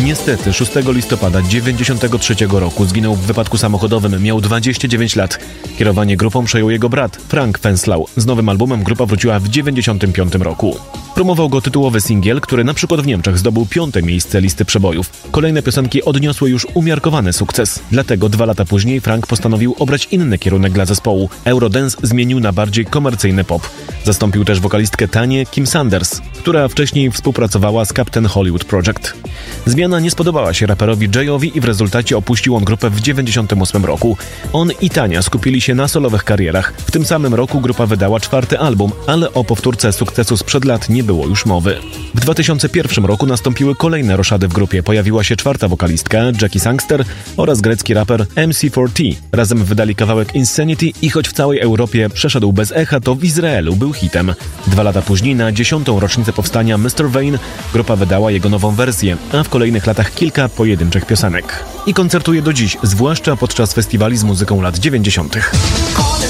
Niestety 6 listopada 1993 roku zginął w wypadku samochodowym. Miał 29 lat. Kierowanie grupą przejął jego brat, Frank Fenslau. Z nowym albumem grupa wróciła w 1995 roku. Promował go tytułowy singiel, który na przykład w Niemczech zdobył 5. miejsce listy przebojów. Kolejne piosenki odniosły już umiarkowany sukces. Dlatego 2 lata później Frank postanowił obrać inny kierunek dla zespołu. Eurodance zmienił na bardziej komercyjny pop. Zastąpił też wokalistkę Tanię Kim Sanders, która wcześniej współpracowała z Captain Hollywood Project. Zmiana nie spodobała się raperowi Jayowi i w rezultacie opuścił on grupę w 1998 roku. On i Tania skupili się na solowych karierach. W tym samym roku grupa wydała 4. album, ale o powtórce sukcesu sprzed lat nie było już mowy. W 2001 roku nastąpiły kolejne roszady w grupie. Pojawiła się 4. wokalistka Jackie Sangster oraz grecki raper MC4T. Razem wydali kawałek Insanity i choć w całej Europie przeszedł bez echa, to w Izraelu był hitem. 2 lata później, na 10. rocznicę powstania Mr. Vain, grupa wydała jego nową wersję, a w kolejnych latach kilka pojedynczych piosenek. I koncertuje do dziś, zwłaszcza podczas festiwali z muzyką lat 90.